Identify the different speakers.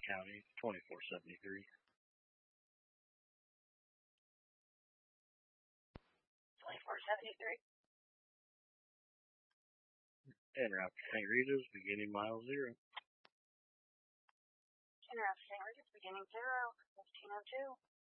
Speaker 1: County, 2473.
Speaker 2: 2473.
Speaker 1: En route to St. Rita's, beginning mile 0.
Speaker 2: En route to St. Regis, beginning 0, 1502.